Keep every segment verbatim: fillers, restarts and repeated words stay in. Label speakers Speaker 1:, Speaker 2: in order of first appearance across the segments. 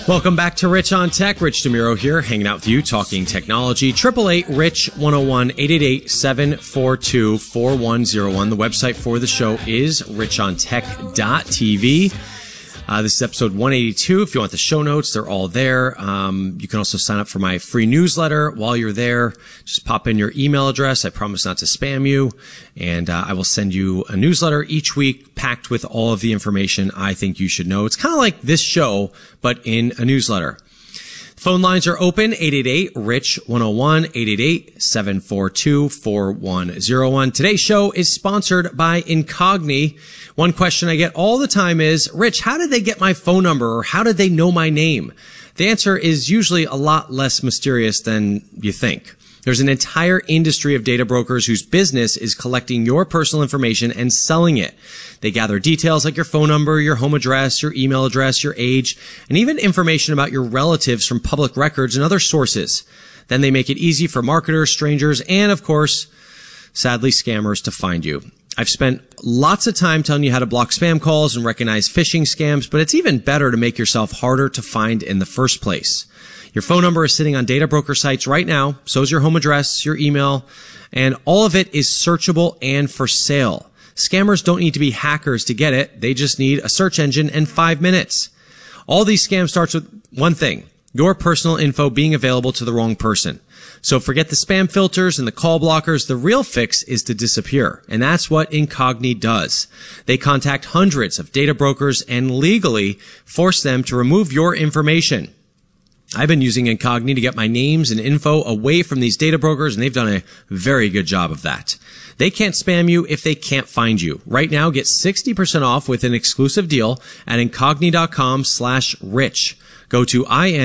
Speaker 1: Welcome back to Rich on Tech. Rich DeMuro here, hanging out with you, talking technology. eight eight eight, RICH, one oh one, eight eight eight, seven four two, four one oh one. The website for the show is rich on tech dot t v. Uh, this is episode one eighty-two. If you want the show notes, they're all there. Um, you can also sign up for my free newsletter while you're there. Just pop in your email address. I promise not to spam you. And uh, I will send you a newsletter each week packed with all of the information I think you should know. It's kind of like this show, but in a newsletter. Phone lines are open, eight eight eight, RICH, one oh one, eight eight eight, seven four two, four one oh one. Today's show is sponsored by Incogni. One question I get all the time is, Rich, how did they get my phone number, or how did they know my name? The answer is usually a lot less mysterious than you think. There's an entire industry of data brokers whose business is collecting your personal information and selling it. They gather details like your phone number, your home address, your email address, your age, and even information about your relatives from public records and other sources. Then they make it easy for marketers, strangers, and of course, sadly, scammers to find you. I've spent lots of time telling you how to block spam calls and recognize phishing scams, but it's even better to make yourself harder to find in the first place. Your phone number is sitting on data broker sites right now. So is your home address, your email, and all of it is searchable and for sale. Scammers don't need to be hackers to get it. They just need a search engine and five minutes. All these scams starts with one thing: your personal info being available to the wrong person. So forget the spam filters and the call blockers. The real fix is to disappear. And that's what Incogni does. They contact hundreds of data brokers and legally force them to remove your information. I've been using Incogni to get my names and info away from these data brokers, and they've done a very good job of that. They can't spam you if they can't find you. Right now, get sixty percent off with an exclusive deal at Incogni.com slash rich. Go to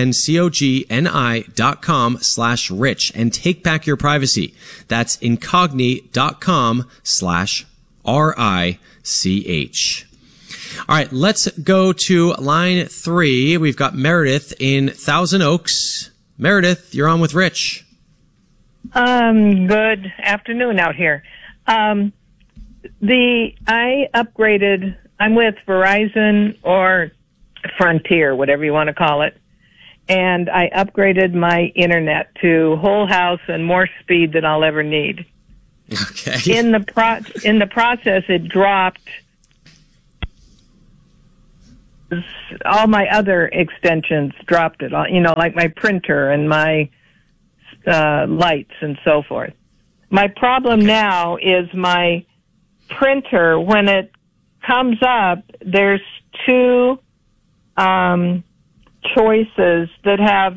Speaker 1: I-N-C-O-G-N-I dot com slash rich and take back your privacy. That's Incogni.com slash R-I-C-H. All right, let's go to line three. We've got Meredith in Thousand Oaks. Meredith, you're on with Rich.
Speaker 2: Um, good afternoon out here. Um, the I upgraded. I'm with Verizon or Frontier, whatever you want to call it, and I upgraded my internet to whole house and more speed than I'll ever need.
Speaker 1: Okay.
Speaker 2: In the pro in the process, it dropped all my other extensions. Dropped it all, you know, like my printer and my uh, lights and so forth. My problem
Speaker 1: okay.
Speaker 2: now is my printer. When it comes up, there's two um, choices that have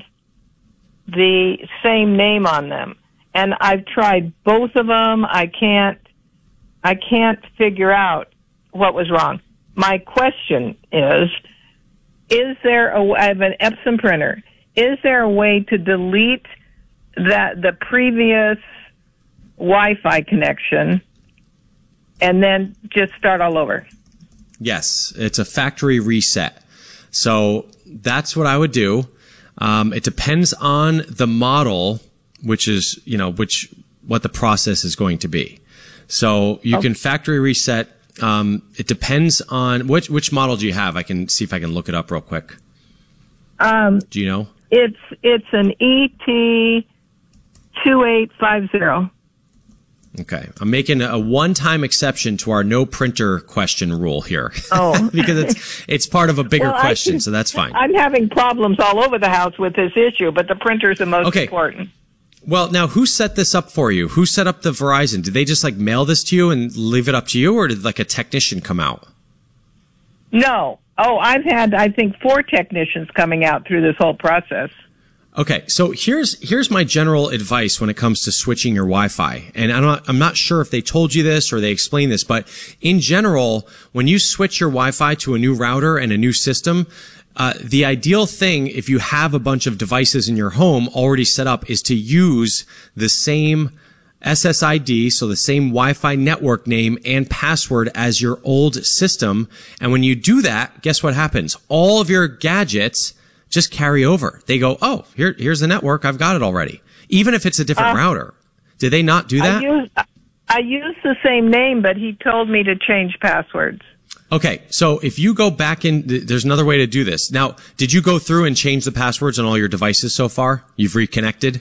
Speaker 2: the same name on them, and I've tried both of them. I can't, I can't figure out what was wrong. My question is, is there a, I have an Epson printer. Is there a way to delete that, the previous Wi-Fi connection and then just start all over?
Speaker 1: Yes, it's a factory reset. So that's what I would do. Um, it depends on the model, which is, you know, which, what the process is going to be. So you okay. can factory reset. Um, it depends on which, which model do you have? I can see if I can look it up real quick.
Speaker 2: Um,
Speaker 1: do you know?
Speaker 2: It's, it's an E T two eight five zero.
Speaker 1: Okay. I'm making a one-time exception to our no printer question rule here.
Speaker 2: Oh.
Speaker 1: Because it's, it's part of a bigger
Speaker 2: well,
Speaker 1: question,
Speaker 2: can,
Speaker 1: so that's fine.
Speaker 2: I'm having problems all over the house with this issue, but the printer's the most
Speaker 1: okay.
Speaker 2: important.
Speaker 1: Well, now, who set this up for you? Who set up the Verizon? Did they just, like, mail this to you and leave it up to you, or did, like, a technician come out?
Speaker 2: No. Oh, I've had, I think, four technicians coming out through this whole process.
Speaker 1: Okay, so here's here's my general advice when it comes to switching your Wi-Fi. And I'm not, I'm not sure if they told you this or they explained this, but in general, when you switch your Wi-Fi to a new router and a new system, Uh, the ideal thing, if you have a bunch of devices in your home already set up, is to use the same S S I D, so the same Wi-Fi network name and password as your old system. And when you do that, guess what happens? All of your gadgets just carry over. They go, oh, here, here's the network. I've got it already. Even if it's a different uh, router. Did they not do that?
Speaker 2: I use, I use the same name, but he told me to change passwords.
Speaker 1: Okay, so if you go back in, th- there's another way to do this. Now, did you go through and change the passwords on all your devices so far? You've reconnected?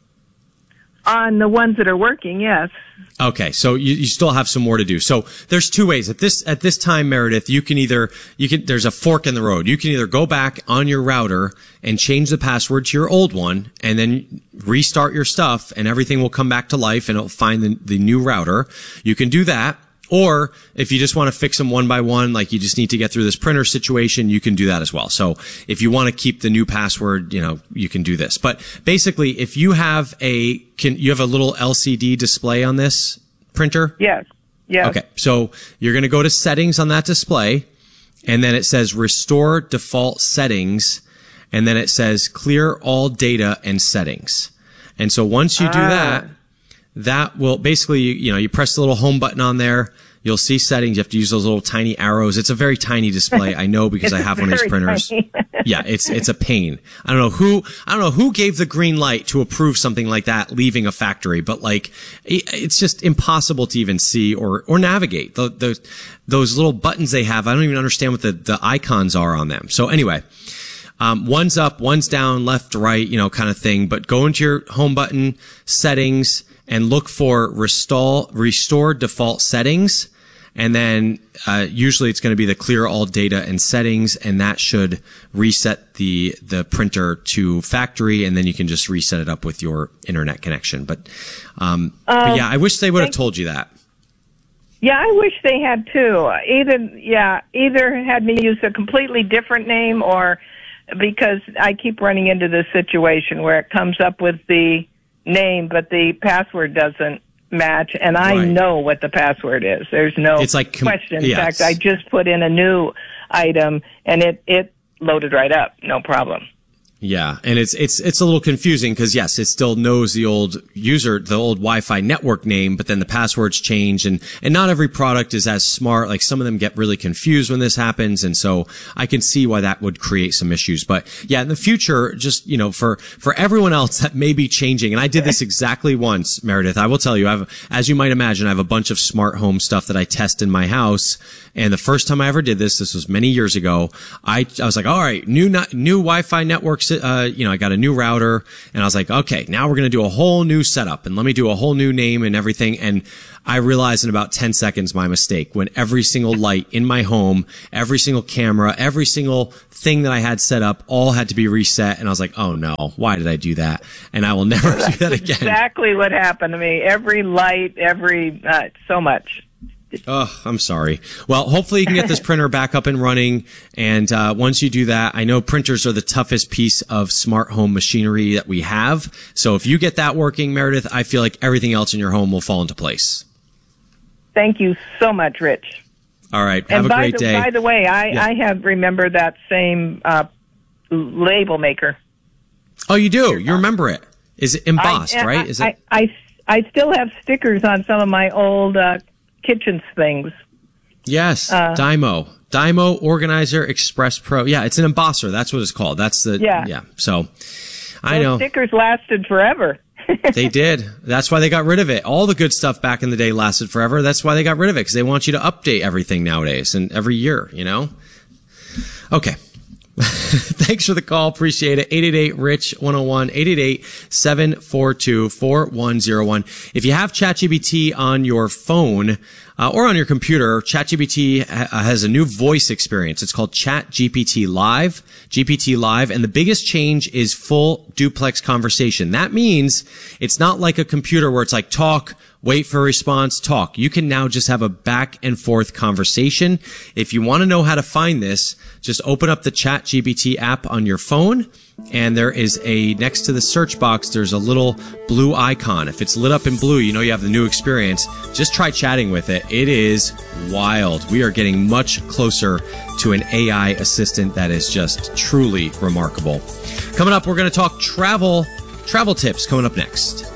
Speaker 2: On the ones that are working, yes.
Speaker 1: Okay, so you, you still have some more to do. So there's two ways. At this at this time, Meredith, you can either you can there's a fork in the road. You can either go back on your router and change the password to your old one, and then restart your stuff, and everything will come back to life, and it'll find the, the new router. You can do that. Or if you just want to fix them one by one, like you just need to get through this printer situation, you can do that as well. So if you want to keep the new password, you know, you can do this. But basically, if you have a, can you have a little L C D display on this printer?
Speaker 2: Yes. Yes.
Speaker 1: Okay. So you're going to go to settings on that display, and then it says restore default settings, and then it says clear all data and settings. And so once you do
Speaker 2: ah.
Speaker 1: that, that will basically, you know, you press the little home button on there. You'll see settings. You have to use those little tiny arrows. It's a very tiny display. I know because I have one of these printers. Yeah, it's it's a pain. I don't know who I don't know who gave the green light to approve something like that leaving a factory, but like it's just impossible to even see or or navigate. The, the those little buttons they have, I don't even understand what the the icons are on them. So anyway, Um, one's up, one's down, left, right, you know, kind of thing. But go into your home button, settings, and look for restore, restore default settings. And then, uh, usually it's going to be the clear all data and settings, and that should reset the, the printer to factory, and then you can just reset it up with your internet connection. But, um, um but yeah, I wish they would have told you that.
Speaker 2: Yeah, I wish they had too. Either, yeah, either had me use a completely different name, or because I keep running into this situation where it comes up with the name, but the password doesn't match, and I right. know what the password is. There's no
Speaker 1: it's like com-
Speaker 2: question. In
Speaker 1: yes.
Speaker 2: fact, I just put in a new item, and it, it loaded right up, no problem.
Speaker 1: Yeah, and it's it's it's a little confusing because yes, it still knows the old user, the old Wi-Fi network name, but then the passwords change, and and not every product is as smart. Like some of them get really confused when this happens, and so I can see why that would create some issues. But yeah, in the future, just you know, for for everyone else that may be changing, and I did this exactly once, Meredith. I will tell you, I have, as you might imagine, I have a bunch of smart home stuff that I test in my house. And the first time I ever did this, this was many years ago, I, I was like, all right, new, new Wi-Fi networks, uh, you know, I got a new router, and I was like, okay, now we're going to do a whole new setup, and let me do a whole new name and everything. And I realized in about ten seconds my mistake, when every single light in my home, every single camera, every single thing that I had set up, all had to be reset. And I was like, oh no, why did I do that? And I will never do that again.
Speaker 2: Exactly what happened to me. Every light, every, uh, so much.
Speaker 1: Oh, I'm sorry. Well, hopefully you can get this printer back up and running. And uh, once you do that, I know printers are the toughest piece of smart home machinery that we have. So if you get that working, Meredith, I feel like everything else in your home will fall into place.
Speaker 2: Thank you so much, Rich.
Speaker 1: All right. Have
Speaker 2: and
Speaker 1: a
Speaker 2: by
Speaker 1: great
Speaker 2: the,
Speaker 1: day.
Speaker 2: By the way, I,
Speaker 1: yeah.
Speaker 2: I have remembered that same uh, label maker.
Speaker 1: Oh, you do? You remember it? Is it embossed,
Speaker 2: I,
Speaker 1: right? Is
Speaker 2: I,
Speaker 1: it?
Speaker 2: I, I, I still have stickers on some of my old uh, kitchen things.
Speaker 1: Yes,
Speaker 2: uh,
Speaker 1: Dymo. Dymo Organizer Express Pro. Yeah, it's an embosser. That's what it's called. That's the, yeah. yeah. So, I
Speaker 2: Those
Speaker 1: know.
Speaker 2: stickers lasted forever.
Speaker 1: They did. That's why they got rid of it. All the good stuff back in the day lasted forever. That's why they got rid of it, because they want you to update everything nowadays and every year, you know? Okay. Thanks for the call. Appreciate it. eight eight eight, R I C H, one oh one, eight eight eight, seven four two, four one oh one. If you have ChatGPT on your phone uh, or on your computer, ChatGPT ha- has a new voice experience. It's called ChatGPT Live, G P T Live, and the biggest change is full duplex conversation. That means it's not like a computer where it's like talk, wait for a response, talk. You can now just have a back and forth conversation. If you want to know how to find this, just open up the ChatGPT app on your phone, and there is a, next to the search box, there's a little blue icon. If it's lit up in blue, you know you have the new experience. Just try chatting with it. It is wild. We are getting much closer to an A I assistant that is just truly remarkable. Coming up, we're going to talk travel, travel tips coming up next.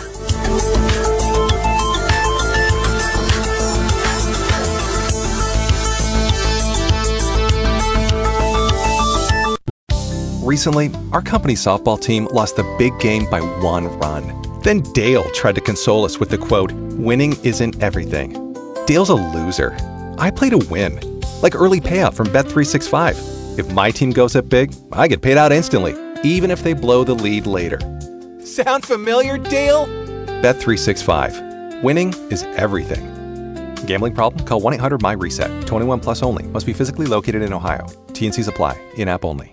Speaker 3: Recently, our company softball team lost the big game by one run. Then Dale tried to console us with the quote, "Winning isn't everything." Dale's a loser. I play to win. Like early payout from Bet three sixty-five. If my team goes up big, I get paid out instantly, even if they blow the lead later. Sound familiar, Dale? Bet three sixty-five. Winning is everything. Gambling problem? Call one eight hundred M Y reset. twenty-one plus only. Must be physically located in Ohio. T and C's apply. In-app only.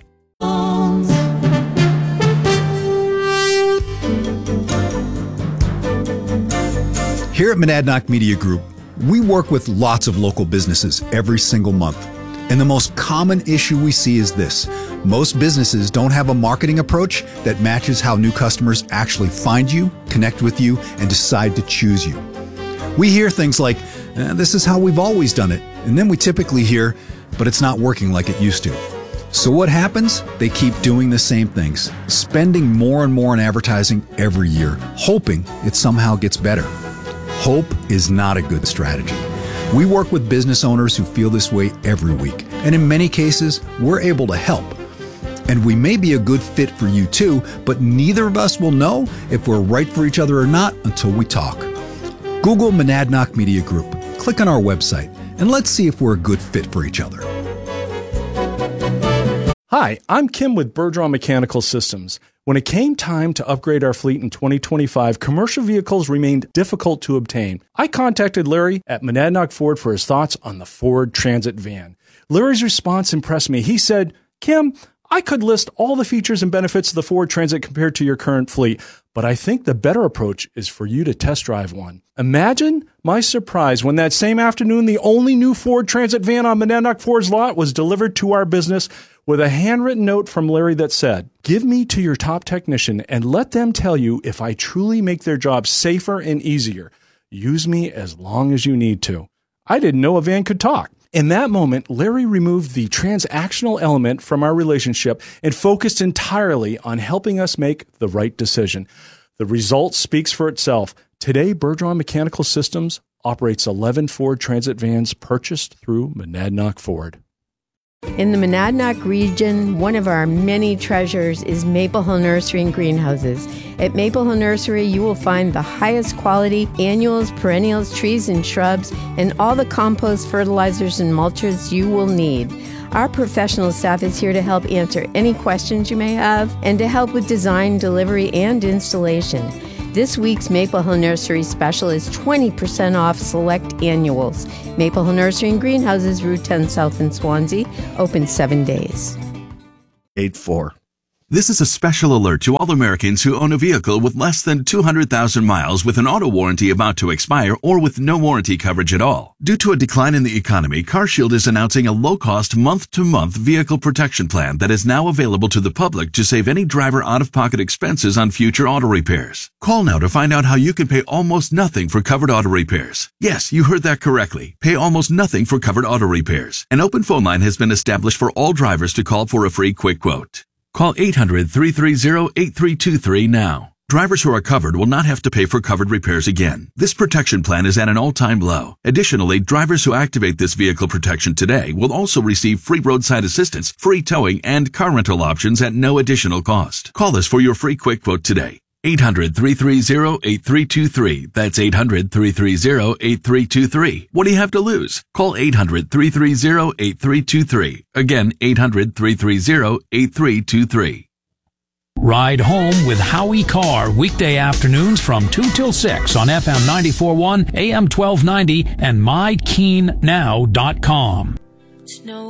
Speaker 4: Here at Monadnock Media Group, we work with lots of local businesses every single month. And the most common issue we see is this. Most businesses don't have a marketing approach that matches how new customers actually find you, connect with you, and decide to choose you. We hear things like, eh, this is how we've always done it. And then we typically hear, but it's not working like it used to. So what happens? They keep doing the same things, spending more and more on advertising every year, hoping it somehow gets better. Hope is not a good strategy. We work with business owners who feel this way every week, and in many cases, we're able to help. And we may be a good fit for you too, but neither of us will know if we're right for each other or not until we talk. Google Monadnock Media Group, click on our website, and let's see if we're a good fit for each other.
Speaker 5: Hi, I'm Kim with Bergeron Mechanical Systems. When it came time to upgrade our fleet in twenty twenty-five, commercial vehicles remained difficult to obtain. I contacted Larry at Monadnock Ford for his thoughts on the Ford Transit van. Larry's response impressed me. He said, Kim, I could list all the features and benefits of the Ford Transit compared to your current fleet, but I think the better approach is for you to test drive one. Imagine my surprise when that same afternoon, the only new Ford Transit van on Monadnock Ford's lot was delivered to our business with a handwritten note from Larry that said, give me to your top technician and let them tell you if I truly make their job safer and easier. Use me as long as you need to. I didn't know a van could talk. In that moment, Larry removed the transactional element from our relationship and focused entirely on helping us make the right decision. The result speaks for itself. Today, Bergeron Mechanical Systems operates eleven Ford Transit vans purchased through Monadnock Ford.
Speaker 6: In the Monadnock region, one of our many treasures is Maple Hill Nursery and Greenhouses. At Maple Hill Nursery, you will find the highest quality annuals, perennials, trees, and shrubs, and all the compost, fertilizers, and mulches you will need. Our professional staff is here to help answer any questions you may have and to help with design, delivery, and installation. This week's Maple Hill Nursery special is twenty percent off select annuals. Maple Hill Nursery and Greenhouses, Route ten South in Swansea, open seven days.
Speaker 7: eight four. This is a special alert to all Americans who own a vehicle with less than two hundred thousand miles with an auto warranty about to expire or with no warranty coverage at all. Due to a decline in the economy, CarShield is announcing a low-cost month-to-month vehicle protection plan that is now available to the public to save any driver out-of-pocket expenses on future auto repairs. Call now to find out how you can pay almost nothing for covered auto repairs. Yes, you heard that correctly. Pay almost nothing for covered auto repairs. An open phone line has been established for all drivers to call for a free quick quote. Call eight hundred, three three zero, eight three two three now. Drivers who are covered will not have to pay for covered repairs again. This protection plan is at an all-time low. Additionally, drivers who activate this vehicle protection today will also receive free roadside assistance, free towing, and car rental options at no additional cost. Call us for your free quick quote today. eight hundred, three three zero, eight three two three. That's eight hundred, three three zero, eight three two three. What do you have to lose? Call eight hundred, three three zero, eight three two three. Again, eight hundred, three three zero, eight three two three.
Speaker 8: Ride home with Howie Carr, weekday afternoons from two till six on F M ninety-four point one, A M twelve ninety, and my keen now dot com.